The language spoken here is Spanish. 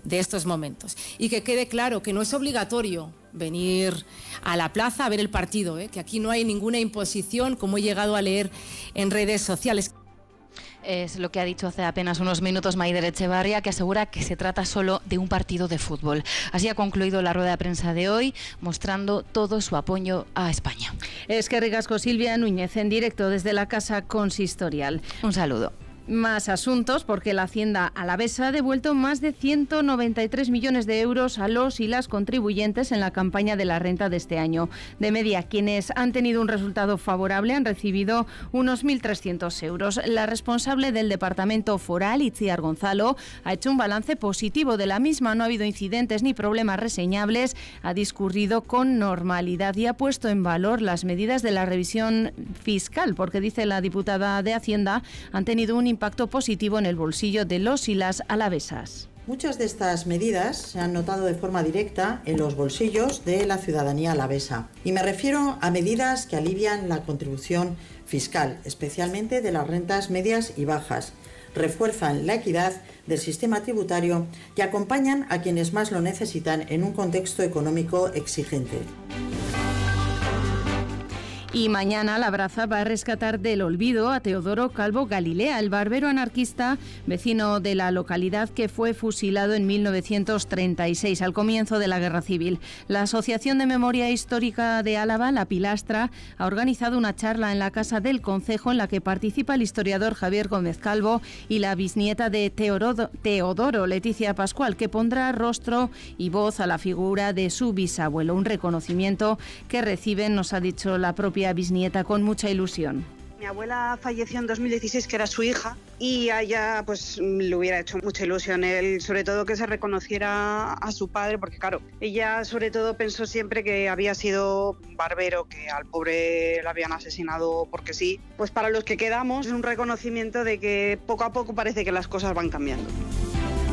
de estos momentos. Y que quede claro que no es obligatorio venir a la plaza a ver el partido, que aquí no hay ninguna imposición, como he llegado a leer en redes sociales. Es lo que ha dicho hace apenas unos minutos Maider Etxebarria, que asegura que se trata solo de un partido de fútbol. Así ha concluido la rueda de prensa de hoy, mostrando todo su apoyo a España. Eskerrik asko, Silvia Núñez, en directo desde la Casa Consistorial. Un saludo. Más asuntos, porque la Hacienda alavesa ha devuelto más de 193 millones de euros a los y las contribuyentes en la campaña de la renta de este año. De media, quienes han tenido un resultado favorable han recibido unos 1.300 euros. La responsable del Departamento Foral, Itziar Gonzalo, ha hecho un balance positivo de la misma. No ha habido incidentes ni problemas reseñables, ha discurrido con normalidad y ha puesto en valor las medidas de la revisión fiscal, porque, dice la diputada de Hacienda, han tenido un impacto positivo en el bolsillo de los y las alavesas. Muchas de estas medidas se han notado de forma directa en los bolsillos de la ciudadanía alavesa. Y me refiero a medidas que alivian la contribución fiscal, especialmente de las rentas medias y bajas, refuerzan la equidad del sistema tributario y acompañan a quienes más lo necesitan en un contexto económico exigente. Y mañana la Braza va a rescatar del olvido a Teodoro Calvo Galilea, el barbero anarquista vecino de la localidad que fue fusilado en 1936, al comienzo de la Guerra Civil. La Asociación de Memoria Histórica de Álava, La Pilastra, ha organizado una charla en la Casa del Concejo en la que participa el historiador Javier Gómez Calvo y la bisnieta de Teodoro, Leticia Pascual, que pondrá rostro y voz a la figura de su bisabuelo. Un reconocimiento que reciben, nos ha dicho la propia bisnieta, con mucha ilusión. Mi abuela falleció en 2016, que era su hija, y a ella pues le hubiera hecho mucha ilusión, él, sobre todo que se reconociera a su padre, porque claro, ella sobre todo pensó siempre que había sido un barbero, que al pobre le habían asesinado porque sí. Pues para los que quedamos es un reconocimiento de que poco a poco parece que las cosas van cambiando.